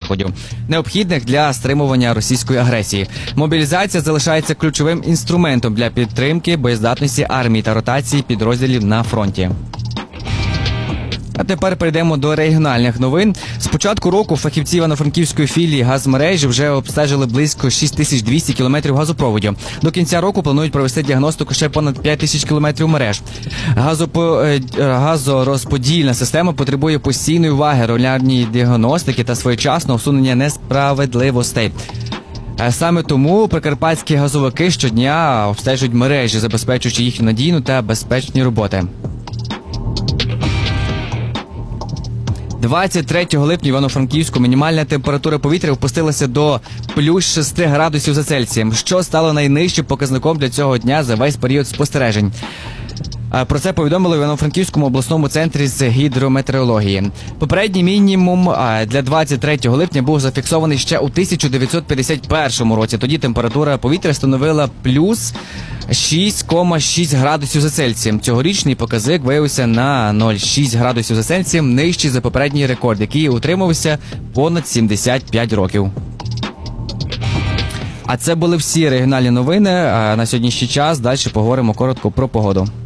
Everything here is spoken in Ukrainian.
заходів, необхідних для стримування російської агресії. Мобілізація залишається ключовим інструментом для підтримки боєздатності армії та ротації підрозділів на фронті. А тепер перейдемо до регіональних новин. З початку року фахівці Івано-Франківської філії газмережі вже обстежили близько 6200 кілометрів газопроводів. До кінця року планують провести діагностику ще понад 5000 кілометрів мереж. Газорозподільна система потребує постійної уваги, регулярної діагностики та своєчасного усунення несправедливостей. Саме тому прикарпатські газовики щодня обстежують мережі, забезпечуючи їхню надійну та безпечні роботи. 23 липня в Івано-Франківську мінімальна температура повітря опустилася до плюс 6 градусів за Цельсієм, що стало найнижчим показником для цього дня за весь період спостережень. Про це повідомили в Івано-Франківському обласному центрі з гідрометеорології. Попередній мінімум для 23 липня був зафіксований ще у 1951 році. Тоді температура повітря становила плюс 6,6 градусів за Цельсієм. Цьогорічний показник виявився на 0,6 градусів за Цельсієм, нижчий за попередній рекорд, який утримувався понад 75 років. А це були всі регіональні новини на сьогоднішній час. Далі поговоримо коротко про погоду.